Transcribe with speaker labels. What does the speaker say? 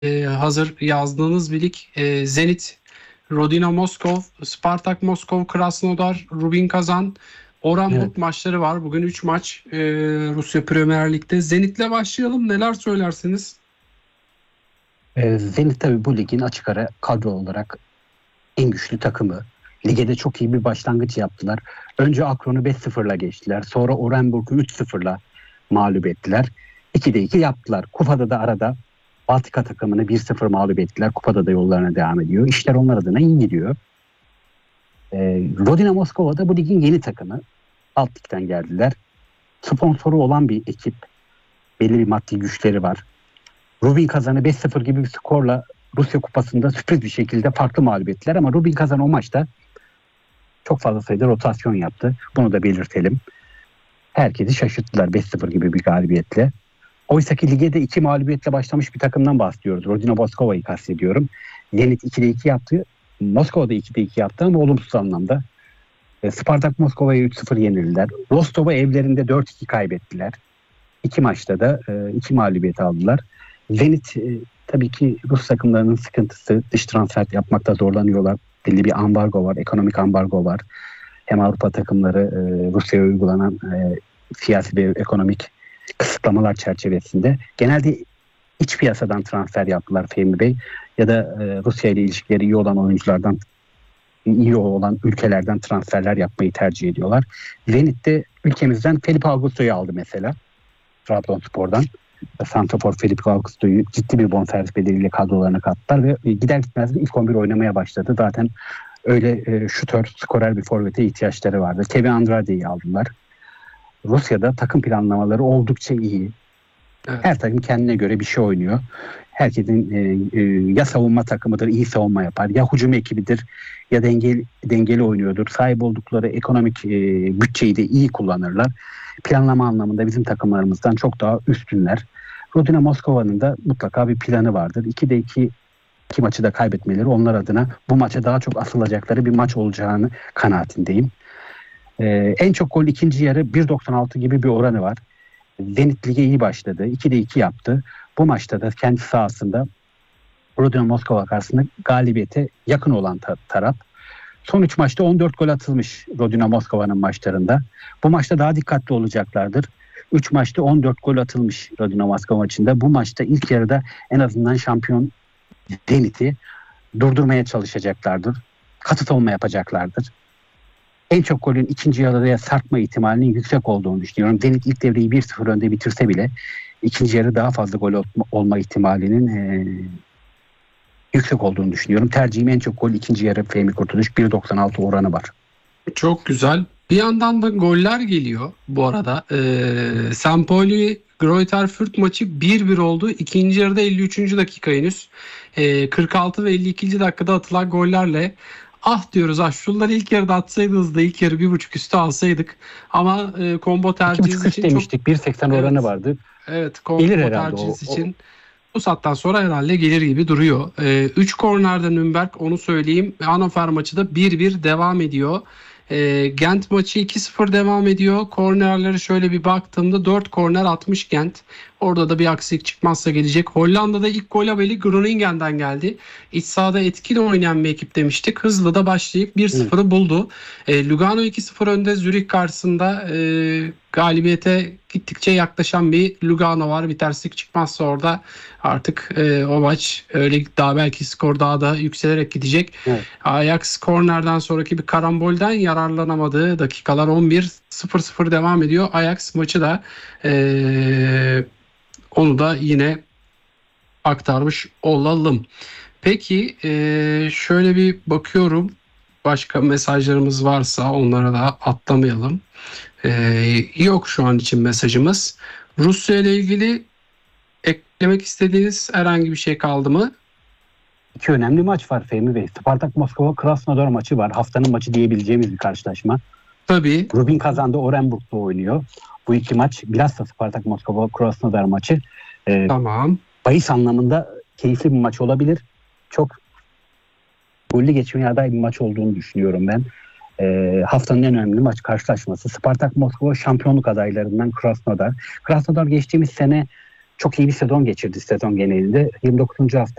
Speaker 1: hazır yazdığınız bir lig. Zenit, Rodina Moskov, Spartak Moskov, Krasnodar, Rubin Kazan,
Speaker 2: Evet.
Speaker 1: Orenburg maçları var. Bugün 3 maç Rusya Premier Lig'de. Zenit'le başlayalım. Neler söylersiniz?
Speaker 2: Zenit tabii bu ligin açık ara kadro olarak en güçlü takımı. Lige de çok iyi bir başlangıç yaptılar. Önce Akron'u 5-0'la geçtiler. Sonra Orenburg'u 3-0'la mağlup ettiler. 2'de 2 yaptılar. Kupada da arada Baltika takımını 1-0 mağlup ettiler. Kupada da yollarına devam ediyor. İşler onlar adına iyi gidiyor. Rodina Moskova da bu ligin yeni takımı. Alt ligden geldiler. Sponsoru olan bir ekip. Belli bir maddi güçleri var. Rubin Kazan'ı 5-0 gibi bir skorla Rusya Kupası'nda sürpriz bir şekilde farklı mağlup ettiler ama Rubin Kazan o maçta çok fazla sayıda rotasyon yaptı. Bunu da belirtelim. Herkesi şaşırttılar 5-0 gibi bir galibiyetle. Oysa ki lige de 2 mağlubiyetle başlamış bir takımdan bahsediyoruz. Rodina Moskova'yı kastediyorum. Zenit 2'de 2 yaptı. Moskova da 2'de 2 yaptı ama olumsuz anlamda. Spartak Moskova'yı 3-0 yenildiler. Rostov'a evlerinde 4-2 kaybettiler. 2 maçta da 2 mağlubiyet aldılar. Zenit tabii ki Rus takımlarının sıkıntısı, dış transfer yapmakta zorlanıyorlar. Belli bir ambargo var, ekonomik ambargo var. Hem Avrupa takımları Rusya'ya uygulanan siyasi ve ekonomik kısıtlamalar çerçevesinde genelde iç piyasadan transfer yaptılar Fehmi Bey. Ya da Rusya ile ilişkileri iyi olan oyunculardan, iyi olan ülkelerden transferler yapmayı tercih ediyorlar. Zenit de ülkemizden Felipe Augusto'yu aldı mesela. Trabzonspor'dan. Santrafor Felipe Augusto'yu ciddi bir bonservis bedeliyle kadrolarına kattılar ve gider gitmez de ilk 11 oynamaya başladı. Zaten öyle şutör, skorer bir forvete ihtiyaçları vardı. Kevin Andrade'yi aldılar. Rusya'da takım planlamaları oldukça iyi.
Speaker 1: Evet.
Speaker 2: Her takım kendine göre bir şey oynuyor. Herkesin ya savunma takımıdır, iyi savunma yapar, ya hücum ekibidir, ya dengeli oynuyordur. Sahip oldukları ekonomik bütçeyi de iyi kullanırlar. Planlama anlamında bizim takımlarımızdan çok daha üstünler. Rodina Moskova'nın da mutlaka bir planı vardır. 2'de 2 maçı da kaybetmeleri onlar adına bu maça daha çok asılacakları bir maç olacağını kanaatindeyim. En çok gol ikinci yarı 1.96 gibi bir oranı var. Zenit Lig'e iyi başladı. 2'de 2 yaptı. Bu maçta da kendi sahasında Rodina Moskova karşısında galibiyete yakın olan taraf. Son 3 maçta 14 gol atılmış Rodina Moskova'nın maçlarında. Bu maçta daha dikkatli olacaklardır. 3 maçta 14 gol atılmış Rodina Moskova maçında. Bu maçta ilk yarıda en azından şampiyon Zenit'i durdurmaya çalışacaklardır. Katı savunma yapacaklardır. En çok golün ikinci yarıya sarkma ihtimalinin yüksek olduğunu düşünüyorum. Zenit ilk devreyi 1-0 önde bitirse bile ikinci yarı daha fazla gol olma ihtimalinin yüksek olduğunu düşünüyorum. Tercihim en çok gol ikinci yarı Fehmi Kurtuluş 1.96 oranı var.
Speaker 1: Çok güzel. Bir yandan da goller geliyor bu arada. St. Pauli Greuther Fürth maçı 1-1 oldu. İkinci yarıda 53. dakika henüz. 46 ve 52. dakikada atılan gollerle diyoruz şunları ilk yarıda atsaydınız da ilk yarı 1.5 üstü alsaydık. Ama combo tercihiniz
Speaker 2: 2.5
Speaker 1: için
Speaker 2: üst demiştik. 1.80 oranı vardı.
Speaker 1: Evet,
Speaker 2: Gelir
Speaker 1: combo
Speaker 2: herhalde
Speaker 1: tercihiniz için bu saatten sonra herhalde gelir gibi duruyor. 3 kornerden Nürnberg, onu söyleyeyim. Hannover maçı da 1-1 devam ediyor. Gent maçı 2-0 devam ediyor. Kornerlere şöyle bir baktığımda 4 korner atmış Gent. Orada da bir aksilik çıkmazsa gelecek. Hollanda'da ilk gol haberi Groningen'den geldi. İç sahada etkili oynayan bir ekip demiştik. Hızlı da başlayıp 1-0'ı buldu. Lugano 2-0 önde Zürich karşısında galibiyete gittikçe yaklaşan bir Lugano var. Bir terslik çıkmazsa orada artık o maç öyle daha belki skor daha da yükselerek gidecek.
Speaker 2: Evet.
Speaker 1: Ajax kornerden sonraki bir karambolden yararlanamadığı dakikalar 11-0 devam ediyor. Ajax maçı da onu da yine aktarmış olalım. Peki şöyle bir bakıyorum. Başka mesajlarımız varsa onlara da atlamayalım. Yok şu an için mesajımız. Rusya ile ilgili eklemek istediğiniz herhangi bir şey kaldı mı?
Speaker 2: 2 önemli maç var Fehmi Bey. Spartak Moskova Krasnodar maçı var. Haftanın maçı diyebileceğimiz bir karşılaşma.
Speaker 1: Tabii.
Speaker 2: Rubin Kazan'da Orenburg'da oynuyor. Bu 2 maç bilhassa Spartak Moskova Krasnodar maçı
Speaker 1: Tamam.
Speaker 2: bahis anlamında keyifli bir maç olabilir. Çok gollü geçmeye aday bir maç olduğunu düşünüyorum ben. Haftanın en önemli maç karşılaşması. Spartak Moskova şampiyonluk adaylarından Krasnodar. Krasnodar geçtiğimiz sene çok iyi bir sezon geçirdi sezon genelinde. 29. hafta